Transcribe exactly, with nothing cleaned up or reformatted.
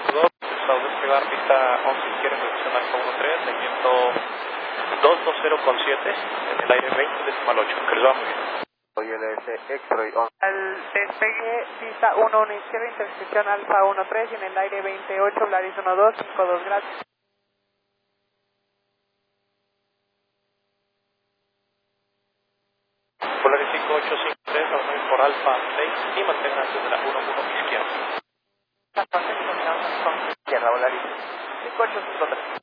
dos, estado de despegar, pista once izquierda, reducción alfa uno tres, seguimiento dos dos cero con siete, en el aire veinte decimal ocho, que les va muy bien. Soy L S X-Ray on. Al despegue, pista uno uno izquierda, intersección alfa uno tres y en el aire veintiocho, Volaris uno dos cinco dos, gracias. Polaris cinco ocho cinco tres, avancen por alfa seis y manténganse de la uno uno izquierda. Izquierda, Volaris cinco ocho cinco tres.